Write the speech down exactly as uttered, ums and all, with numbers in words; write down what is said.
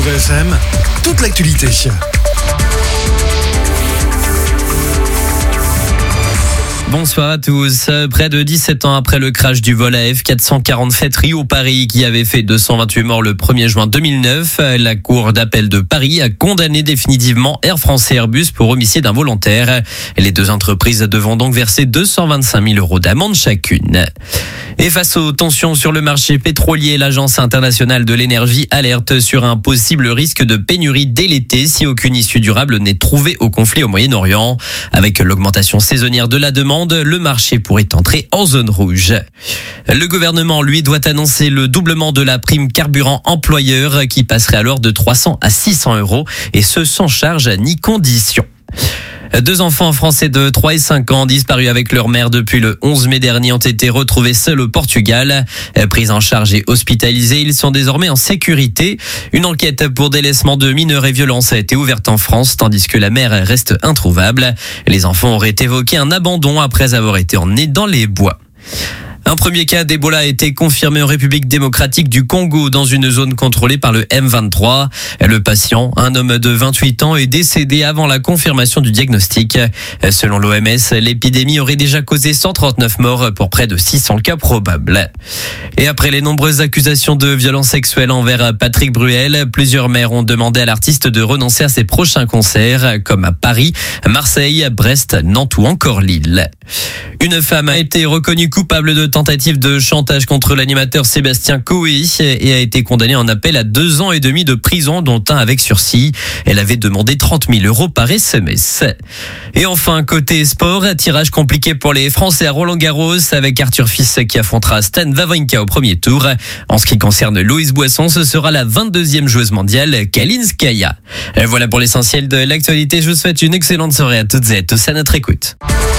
Vivre F M, toute l'actualité. Bonsoir à tous. Près de dix-sept ans après le crash du vol A F quatre cent quarante-sept Rio-Paris qui avait fait deux cent vingt-huit morts le premier juin deux mille neuf, la Cour d'appel de Paris a condamné définitivement Air France et Airbus pour homicide involontaire. Les deux entreprises devront donc verser deux cent vingt-cinq mille euros d'amende chacune. Et face aux tensions sur le marché pétrolier, l'Agence internationale de l'énergie alerte sur un possible risque de pénurie dès l'été si aucune issue durable n'est trouvée au conflit au Moyen-Orient. Avec l'augmentation saisonnière de la demande, le marché pourrait entrer en zone rouge. Le gouvernement, lui, doit annoncer le doublement de la prime carburant employeur qui passerait alors de trois cents à six cents euros et ce sans charge ni condition. Deux enfants français de trois et cinq ans disparus avec leur mère depuis le onze mai dernier ont été retrouvés seuls au Portugal. Pris en charge et hospitalisés, ils sont désormais en sécurité. Une enquête pour délaissement de mineurs et violence a été ouverte en France, tandis que la mère reste introuvable. Les enfants auraient évoqué un abandon après avoir été emmenés dans les bois. Un premier cas d'Ebola a été confirmé en République démocratique du Congo dans une zone contrôlée par le M vingt-trois. Le patient, un homme de vingt-huit ans, est décédé avant la confirmation du diagnostic. Selon l'O M S, l'épidémie aurait déjà causé cent trente-neuf morts pour près de six cents cas probables. Et après les nombreuses accusations de violences sexuelles envers Patrick Bruel, plusieurs maires ont demandé à l'artiste de renoncer à ses prochains concerts, comme à Paris, Marseille, Brest, Nantes ou encore Lille. Une femme a été reconnue coupable de tentative de chantage contre l'animateur Sébastien Coé et a été condamnée en appel à deux ans et demi de prison, dont un avec sursis. Elle avait demandé trente mille euros par S M S. Et enfin, côté sport, tirage compliqué pour les Français à Roland-Garros avec Arthur Fils qui affrontera Stan Wawrinka au premier tour. En ce qui concerne Louise Boisson, ce sera la vingt-deuxième joueuse mondiale, Kalinskaya. Voilà pour l'essentiel de l'actualité. Je vous souhaite une excellente soirée à toutes et à tous à notre écoute.